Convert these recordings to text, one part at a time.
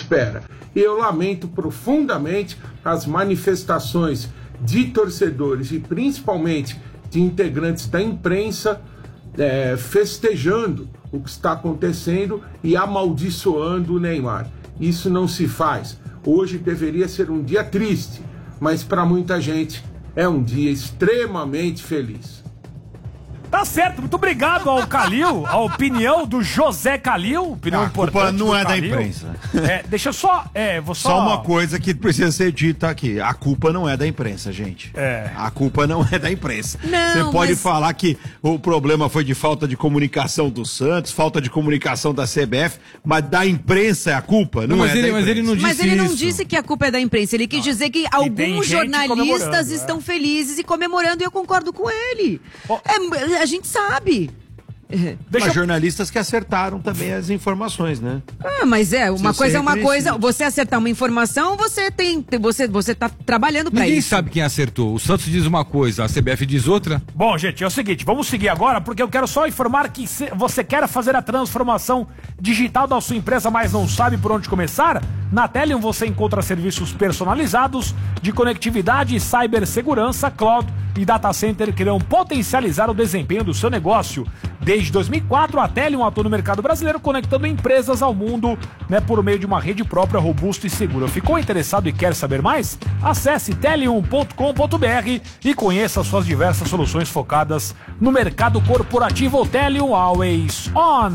espera. E eu lamento profundamente as manifestações de torcedores e principalmente de integrantes da imprensa festejando o que está acontecendo e amaldiçoando o Neymar. Isso não se faz. Hoje deveria ser um dia triste, mas para muita gente é um dia extremamente feliz. Tá certo, muito obrigado ao Calil, a opinião do José Calil, opinião importante. A culpa não é da Calil. imprensa. Deixa eu só, Só uma coisa que precisa ser dita aqui, a culpa não é da imprensa, gente. A culpa não é da imprensa. Você pode falar que o problema foi de falta de comunicação do Santos, falta de comunicação da CBF, mas da imprensa é a culpa, não é da imprensa. Mas ele não disse Mas ele não disse que a culpa é da imprensa, ele quis dizer que alguns jornalistas estão felizes e comemorando, e eu concordo com ele. A gente sabe. Mas jornalistas que acertaram também as informações, né? Mas uma coisa é uma coisa. Você acertar uma informação, você tá trabalhando pra Ninguém isso. sabe quem acertou. O Santos diz uma coisa, a CBF diz outra. Bom, gente, é o seguinte, vamos seguir agora, porque eu quero só informar que se você quer fazer a transformação digital da sua empresa, mas não sabe por onde começar, na Telium você encontra serviços personalizados de conectividade, cibersegurança, cloud e data center que irão potencializar o desempenho do seu negócio. Desde 2004, a Telium atua no mercado brasileiro, conectando empresas ao mundo, por meio de uma rede própria, robusta e segura. Ficou interessado e quer saber mais? Acesse telium.com.br e conheça suas diversas soluções focadas no mercado corporativo. Telium Always On.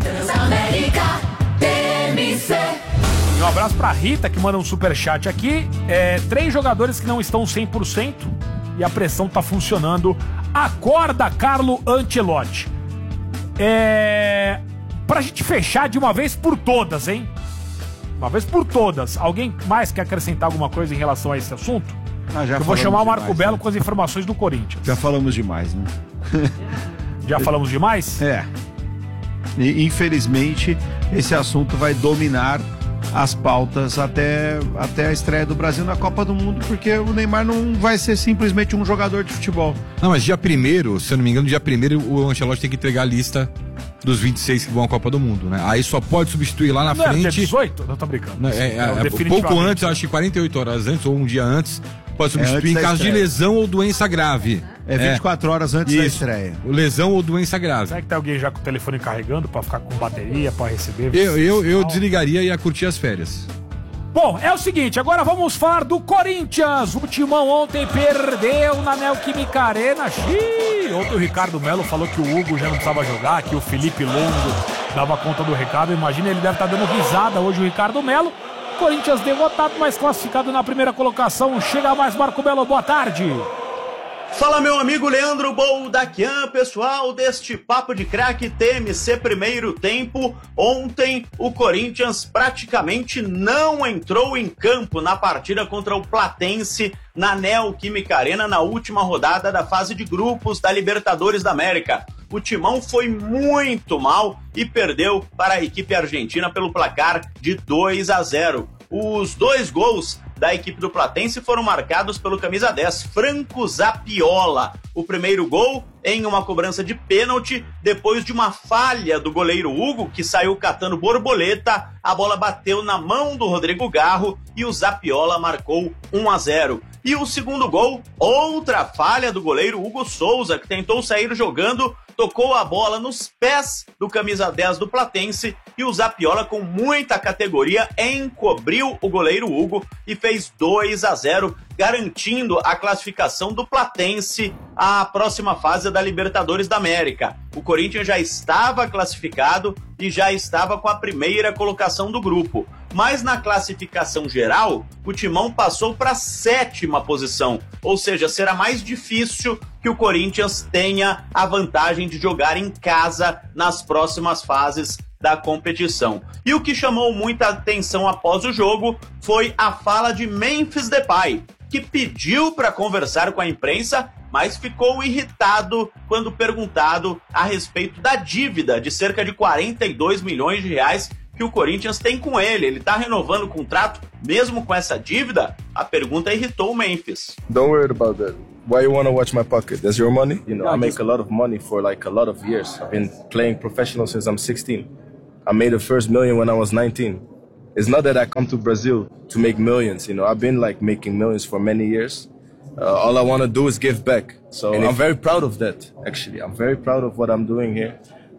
E um abraço pra Rita, que manda um superchat aqui. 3 jogadores que não estão 100% e a pressão tá funcionando. Acorda, Carlo Ancelotti. Pra gente fechar de uma vez por todas, hein? Uma vez por todas. Alguém mais quer acrescentar alguma coisa em relação a esse assunto? Eu vou chamar o Marco Belo com as informações do Corinthians. Já falamos demais, né? Já falamos demais? E infelizmente esse assunto vai dominar as pautas até a estreia do Brasil na Copa do Mundo, porque o Neymar não vai ser simplesmente um jogador de futebol. Não, mas dia 1º, se eu não me engano, dia 1º o Ancelotti tem que entregar a lista dos 26 que vão à Copa do Mundo, né? Aí só pode substituir lá na frente. Dia 18? Não tô brincando. Pouco antes, acho que 48 horas antes ou um dia antes, pode substituir em caso de lesão ou doença grave. 24 horas antes da estreia. Lesão ou doença grave. Será que tem alguém já com o telefone carregando pra ficar com bateria, pra receber? Eu desligaria e ia curtir as férias. Bom, é o seguinte, agora vamos falar do Corinthians. O Timão ontem perdeu na Neoquímica Arena. Ontem o Ricardo Melo falou que o Hugo já não precisava jogar, que o Felipe Longo dava conta do recado. Imagina, ele deve estar dando risada hoje, o Ricardo Melo. Corinthians derrotado, mas classificado na primeira colocação. Chega mais, Marco Belo, boa tarde. Fala, meu amigo Leandro Boldaquian, pessoal deste Papo de Craque TMC Primeiro Tempo. Ontem o Corinthians praticamente não entrou em campo na partida contra o Platense na Neoquímica Arena na última rodada da fase de grupos da Libertadores da América. O Timão foi muito mal e perdeu para a equipe argentina pelo placar de 2-0. Os 2 gols da equipe do Platense foram marcados pelo camisa 10, Franco Zapiola. O primeiro gol em uma cobrança de pênalti, depois de uma falha do goleiro Hugo, que saiu catando borboleta, a bola bateu na mão do Rodrigo Garro e o Zapiola marcou 1-0. E o segundo gol, outra falha do goleiro Hugo Souza, que tentou sair jogando, tocou a bola nos pés do camisa 10 do Platense e o Zapiola, com muita categoria, encobriu o goleiro Hugo e fez 2-0, garantindo a classificação do Platense à próxima fase da Libertadores da América. O Corinthians já estava classificado e já estava com a primeira colocação do grupo. Mas na classificação geral, o Timão passou para a 7ª posição, ou seja, será mais difícil que o Corinthians tenha a vantagem de jogar em casa nas próximas fases da competição. E o que chamou muita atenção após o jogo foi a fala de Memphis Depay, que pediu para conversar com a imprensa, mas ficou irritado quando perguntado a respeito da dívida de cerca de 42 milhões de reais que o Corinthians tem com ele. Ele tá renovando o contrato mesmo com essa dívida? A pergunta irritou o Memphis. Don't worry about that. Why you want to watch my pocket? That's your money? You know, I make a lot of money for like a lot of years. I've been playing professional since I'm 16. I made the first million when I was 19. it's not that I come to Brazil to make millions. You know, I've been like making millions for many years. All I want to do is give back. So I'm very proud of that, actually. I'm very proud of what I'm doing here.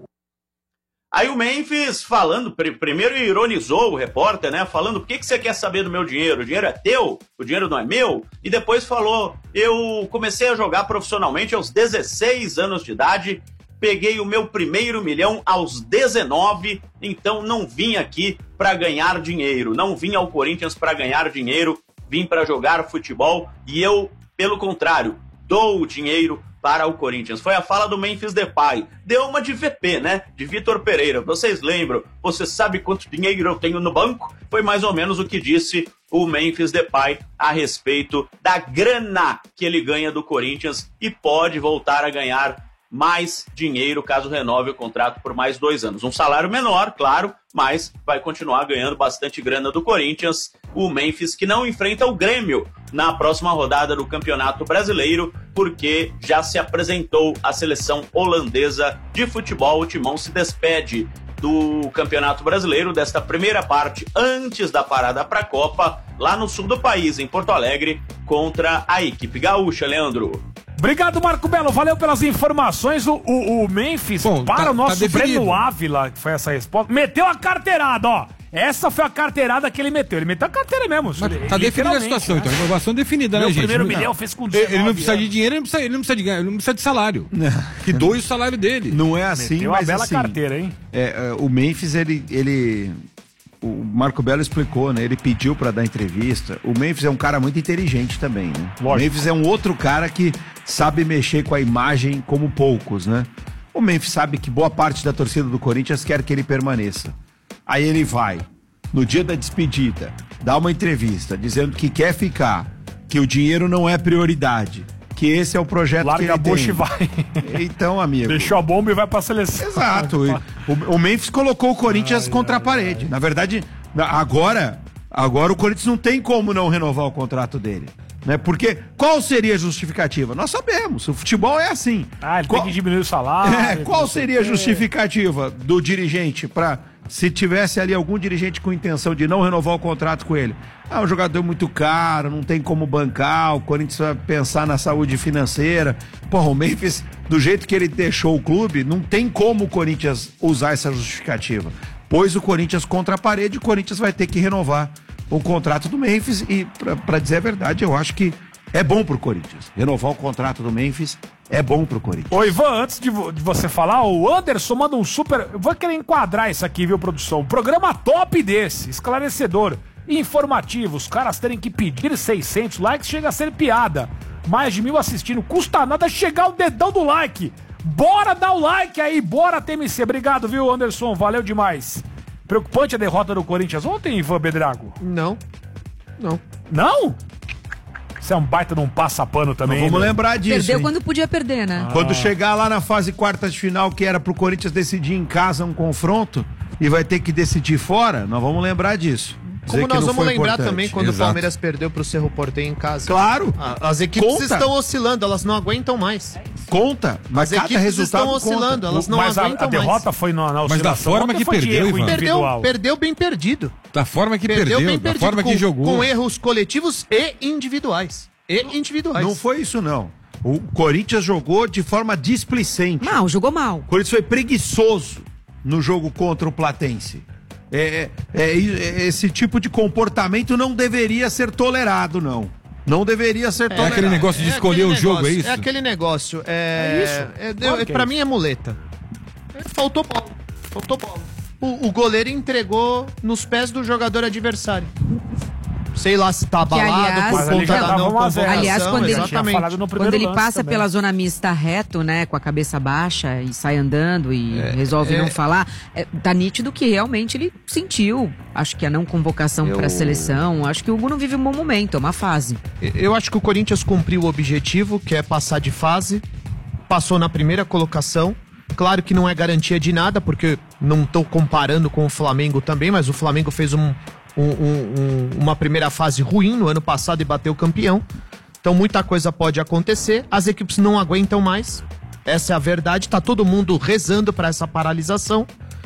Aí o Memphis falando, primeiro ironizou o repórter, né? Falando, por que você quer saber do meu dinheiro? O dinheiro é teu? O dinheiro não é meu? E depois falou, eu comecei a jogar profissionalmente aos 16 anos de idade, peguei o meu primeiro milhão aos 19, então não vim aqui para ganhar dinheiro, não vim ao Corinthians para ganhar dinheiro, vim para jogar futebol e eu, pelo contrário, dou o dinheiro para o Corinthians. Foi a fala do Memphis Depay. Deu uma de VP, né? De Vitor Pereira. Vocês lembram? Você sabe quanto dinheiro eu tenho no banco? Foi mais ou menos o que disse o Memphis Depay a respeito da grana que ele ganha do Corinthians e pode voltar a ganhar mais dinheiro caso renove o contrato por mais 2 anos. Um salário menor, claro, mas vai continuar ganhando bastante grana do Corinthians. O Memphis que não enfrenta o Grêmio na próxima rodada do Campeonato Brasileiro, porque já se apresentou a seleção holandesa de futebol. O Timão se despede do Campeonato Brasileiro, desta primeira parte, antes da parada para a Copa, lá no sul do país, em Porto Alegre, contra a equipe gaúcha, Leandro. Obrigado, Marco Belo. Valeu pelas informações. O Memphis, para o nosso Breno Ávila, que foi essa resposta, meteu a carteirada, ó. Essa foi a carteirada que ele meteu. Ele meteu a carteira mesmo. Tá definida a situação, então. A renovação definida, né, gente? O primeiro milhão fez com 19 Ele não precisa de dinheiro, ele não precisa de salário. Que doe o salário dele. Não é assim, meteu mas uma bela assim, carteira, hein? O Memphis, o Marco Belo explicou, né? Ele pediu pra dar entrevista. O Memphis é um cara muito inteligente também, né? Lógico. O Memphis é um outro cara que sabe mexer com a imagem como poucos, né? O Memphis sabe que boa parte da torcida do Corinthians quer que ele permaneça. Aí ele vai, no dia da despedida, dá uma entrevista dizendo que quer ficar, que o dinheiro não é prioridade, que esse é o projeto larga que ele a bucha tem. e vai. Então, amigo... Deixou a bomba e vai pra seleção. Exato. O Memphis colocou o Corinthians contra a parede. Na verdade, agora o Corinthians não tem como não renovar o contrato dele. Né? Porque qual seria a justificativa? Nós sabemos, o futebol é assim. Ele tem que diminuir o salário. Qual seria a justificativa do dirigente para... Se tivesse ali algum dirigente com intenção de não renovar o contrato com ele, um jogador muito caro, não tem como bancar, o Corinthians vai pensar na saúde financeira. Porra, o Memphis, do jeito que ele deixou o clube, não tem como o Corinthians usar essa justificativa. Pôs o Corinthians contra a parede, o Corinthians vai ter que renovar o contrato do Memphis e, pra dizer a verdade, eu acho que é bom pro Corinthians. Renovar o contrato do Memphis é bom pro Corinthians. Ô, Ivan, antes de você falar, o Anderson manda um super... Eu vou querer enquadrar isso aqui, viu, produção? Um programa top desse, esclarecedor, informativo. Os caras terem que pedir 600 likes chega a ser piada. Mais de 1000 assistindo. Custa nada chegar o dedão do like. Bora dar o like aí, bora TMC. Obrigado, viu, Anderson? Valeu demais. Preocupante a derrota do Corinthians ontem, Ivan Bedrago? Não. Não? Você é um baita de um passapano também. Vamos lembrar disso. Perdeu hein? quando podia perder, né? Quando chegar lá na fase quartas de final, que era pro Corinthians decidir em casa um confronto e vai ter que decidir fora, nós vamos lembrar disso. Como nós vamos lembrar importante. também quando Exato. o Palmeiras perdeu pro Cerro Porteño em casa. Claro. As equipes Conta. estão oscilando, elas não aguentam mais. Conta. Mas As cada equipes resultado estão oscilando, conta. elas não Mas aguentam a derrota mais. foi na oscilação. Mas da forma ontem que foi de perdeu, erro Ivan. individual. Perdeu bem perdido. Da forma que Perdeu perdeu, bem da perdido, forma que jogou. com erros coletivos e individuais. Não foi isso, não. O Corinthians jogou de forma displicente. Mal, jogou mal. O Corinthians foi preguiçoso no jogo contra o Platense. Esse tipo de comportamento não deveria ser tolerado, não. Não deveria ser tolerado. aquele negócio de escolher o jogo, é isso? É aquele negócio. Claro que é Pra isso. mim é muleta. Faltou bola. O goleiro entregou nos pés do jogador adversário. Sei lá se tá abalado aliás, por Mas ali conta já da tava não 1 a 0. convocação. Aliás, quando ele- exatamente. Quando ele passa pela zona mista reto, né, com a cabeça baixa e sai andando e resolve não falar, tá nítido que realmente ele sentiu, acho que a não convocação pra seleção, acho que o Hugo não vive um bom momento, é uma fase. Eu acho que o Corinthians cumpriu o objetivo, que é passar de fase, passou na primeira colocação. Claro que não é garantia de nada, porque não estou comparando com o Flamengo também, mas o Flamengo fez uma primeira fase ruim no ano passado e bateu campeão. Então muita coisa pode acontecer. As equipes não aguentam mais. Essa é a verdade. Tá todo mundo rezando para essa paralisação.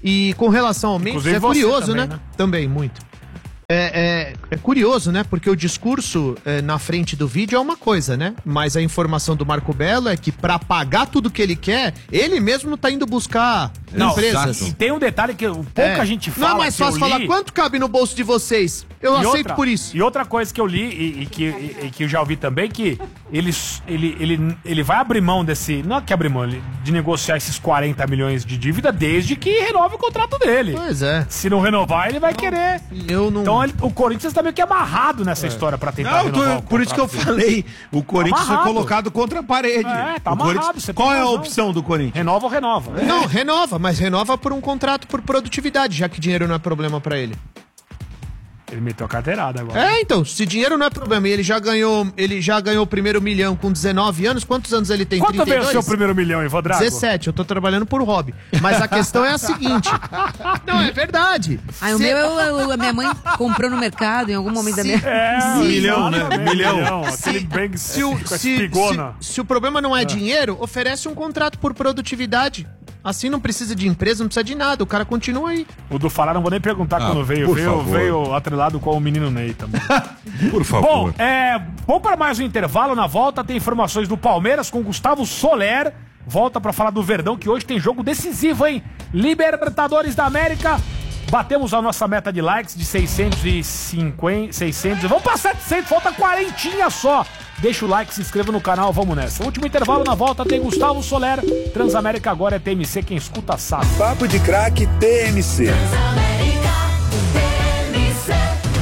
E com relação ao Memphis, é curioso, também, né? Também, muito. É curioso, né? Porque o discurso na frente do vídeo é uma coisa, né? Mas a informação do Marco Belo é que pra pagar tudo que ele quer, ele mesmo tá indo buscar empresas. E tem um detalhe que pouca gente fala. Não é mais fácil falar quanto cabe no bolso de vocês. Eu aceito por isso. E outra coisa que eu li e que eu já ouvi também, que ele vai abrir mão desse... Não é que abrir mão, de negociar esses 40 milhões de dívida desde que renove o contrato dele. Pois é. Se não renovar, ele vai querer. Eu não... Então o Corinthians tá meio que amarrado nessa história pra tentar renovar. Por isso que eu falei, o Corinthians foi colocado contra a parede. Tá amarrado. Qual é a opção do Corinthians? Renova ou renova? Não, renova, mas renova por um contrato por produtividade, já que dinheiro não é problema pra ele. Ele meteu a carteirada agora. Então, se dinheiro não é problema e ele já ganhou o primeiro milhão com 19 anos, quantos anos ele tem? Quanto 32? veio o seu primeiro milhão, Ivan Drago? 17, eu tô trabalhando por hobby. Mas a questão é a seguinte. Não, é verdade. O meu, a minha mãe comprou no mercado em algum momento da minha... Milhão, né? Milhão. Aquele bang Se o problema não é dinheiro, oferece um contrato por produtividade. Assim não precisa de empresa, não precisa de nada. O cara continua aí. O do Fará não vou nem perguntar quando veio. Veio atrelado com o menino Ney também. Por favor. Bom, vamos para mais um intervalo. Na volta tem informações do Palmeiras com Gustavo Soler. Volta para falar do Verdão, que hoje tem jogo decisivo, hein? Libertadores da América. Batemos a nossa meta de likes de 650, 600. Vamos para 700, falta 40 só. Deixa o like, se inscreva no canal, vamos nessa. Último intervalo, na volta tem Gustavo Soler. Transamérica agora é TMC, quem escuta sabe. Papo de Craque TMC. Transamérica TMC.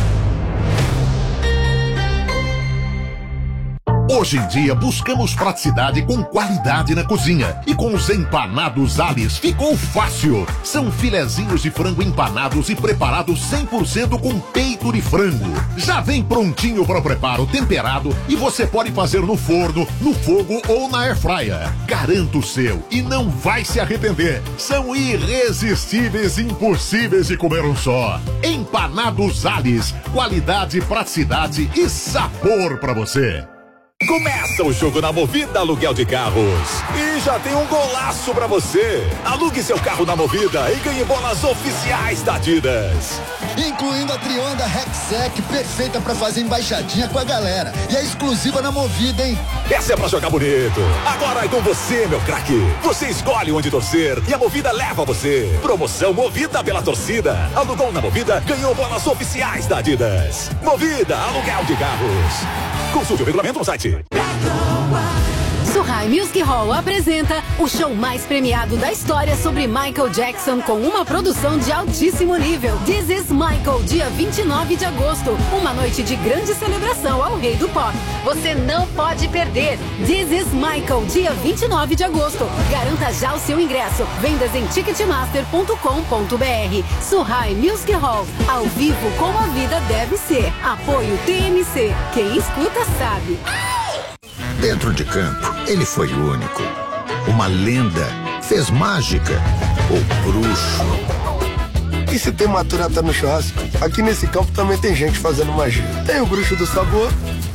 Hoje em dia buscamos praticidade com qualidade na cozinha. E com os empanados Alice ficou fácil. São filezinhos de frango empanados e preparados 100% com peito de frango. Já vem prontinho para o preparo, temperado, e você pode fazer no forno, no fogo ou na airfryer. Garanto o seu e não vai se arrepender. São irresistíveis e impossíveis de comer um só. Empanados Alice, qualidade, praticidade e sabor para você. Começa o jogo na Movida Aluguel de Carros. E já tem um golaço pra você. Alugue seu carro na Movida e ganhe bolas oficiais da Adidas. Incluindo a Trionda Rexec, perfeita pra fazer embaixadinha com a galera. E é exclusiva na Movida, hein? Essa é pra jogar bonito. Agora é com você, meu craque. Você escolhe onde torcer e a Movida leva você. Promoção Movida pela torcida. Alugou na Movida, ganhou bolas oficiais da Adidas. Movida Aluguel de Carros. Consulte o regulamento no site. Suhai Music Hall apresenta o show mais premiado da história sobre Michael Jackson com uma produção de altíssimo nível. This is Michael, dia 29 de agosto. Uma noite de grande celebração ao rei do pop. Você não pode perder. This is Michael, dia 29 de agosto. Garanta já o seu ingresso. Vendas em ticketmaster.com.br. Suhai Music Hall, ao vivo como a vida deve ser. Apoio TMC. Quem escuta sabe. Dentro de campo, ele foi único. Uma lenda, fez mágica, ou bruxo. E se tem maturata no churrasco, aqui nesse campo também tem gente fazendo magia. Tem o bruxo do sabor,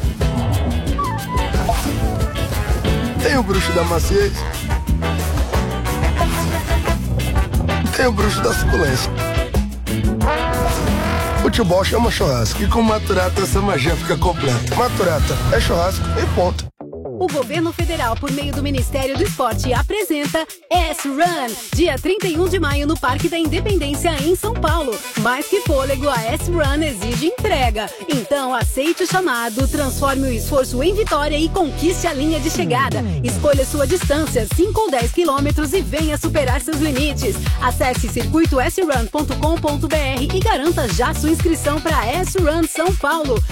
tem o bruxo da maciez, tem o bruxo da suculência. Futebol chama churrasco e com maturata essa magia fica completa. Maturata é churrasco e ponto. O governo federal, por meio do Ministério do Esporte, apresenta S-Run, dia 31 de maio no Parque da Independência, em São Paulo. Mais que fôlego, a S-Run exige entrega. Então, aceite o chamado, transforme o esforço em vitória e conquiste a linha de chegada. Escolha sua distância, 5 ou 10 quilômetros, e venha superar seus limites. Acesse circuitosrun.com.br e garanta já sua inscrição para S-Run São Paulo.